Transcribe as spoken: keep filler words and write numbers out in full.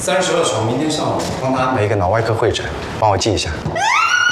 三十二床，明天上午帮他安排一个脑外科会诊，帮我记一下。